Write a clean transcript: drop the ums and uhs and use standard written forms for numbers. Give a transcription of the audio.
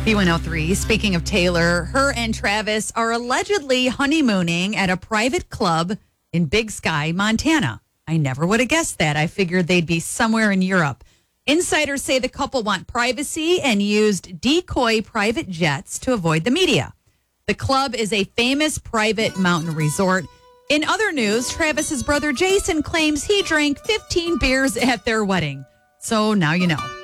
B103. Speaking of Taylor, her and Travis are allegedly honeymooning at a private club in Big Sky, Montana. I never would have guessed that. I figured they'd be somewhere in Europe. Insiders say the couple want privacy and used decoy private jets to avoid the media. The club is a famous private mountain resort. In other news, Travis's brother Jason claims he drank 15 beers at their wedding. So now you know.